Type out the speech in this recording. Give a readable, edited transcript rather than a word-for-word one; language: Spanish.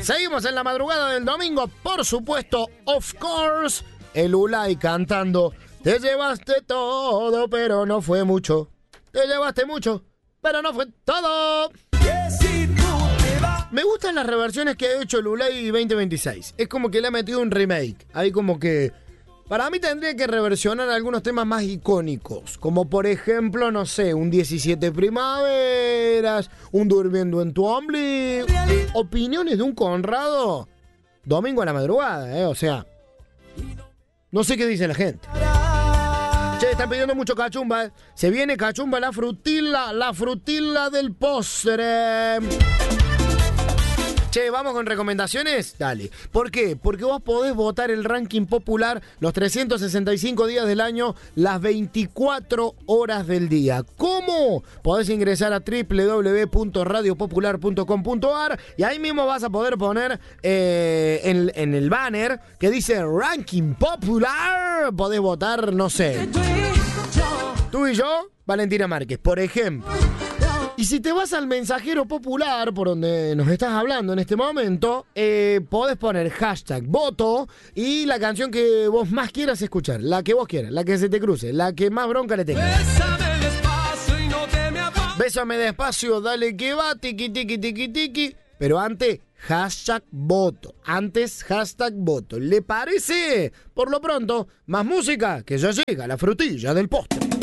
Seguimos en la madrugada del domingo, por supuesto, of course, el Ulay cantando Te llevaste todo, pero no fue mucho. Te llevaste mucho, pero no fue todo. Me gustan las reversiones que ha hecho el Ulay 2026. Es como que le ha metido un remake. Ahí como que... Para mí tendría que reversionar algunos temas más icónicos. Como por ejemplo, no sé, un 17 primaveras, un durmiendo en tu ombligo. Opiniones de un Conrado. Domingo a la madrugada, o sea... No sé qué dice la gente. Che, están pidiendo mucho cachumba, Se viene cachumba la frutilla del postre. Che, ¿vamos con recomendaciones? Dale. ¿Por qué? Porque vos podés votar el ranking popular los 365 días del año, las 24 horas del día. ¿Cómo? Podés ingresar a www.radiopopular.com.ar y ahí mismo vas a poder poner en el banner que dice Ranking Popular. Podés votar, no sé. Tú y yo, Valentina Márquez, por ejemplo. Y si te vas al mensajero popular, por donde nos estás hablando en este momento, podés poner hashtag voto y la canción que vos más quieras escuchar, la que vos quieras, la que se te cruce, la que más bronca le tenga. Bésame despacio y no te me apagues. Bésame despacio, dale que va, tiki tiki tiki tiki. Pero antes, hashtag voto. Antes, hashtag voto. ¿Le parece? Por lo pronto, más música que ya llega, la frutilla del postre.